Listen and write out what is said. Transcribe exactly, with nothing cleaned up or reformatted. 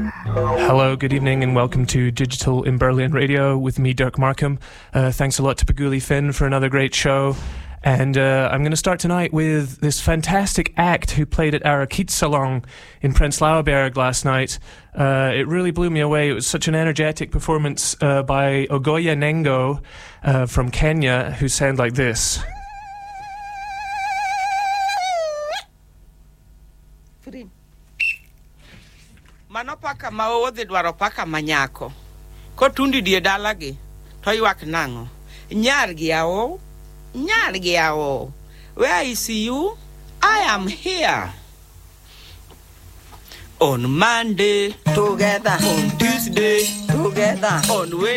Hello, good evening, and welcome to Digital in Berlin Radio with me, Dirk Markham. Uh, thanks a lot to Paguli Finn for another great show. And uh, I'm going to start tonight with this fantastic act who played at our Kiezsalon in Prenzlauer Berg last night. Uh, it really blew me away. It was such an energetic performance uh, by Ogoya Nengo uh, from Kenya, who sound like this. Mano paka maodhi dwaro paka manyako. Kotundi die dalagi, to ywak nango. Nyar gi ao, nyar gi ao. Where I see you, I am here. On Monday, together. On Tuesday, together. On Wednesday.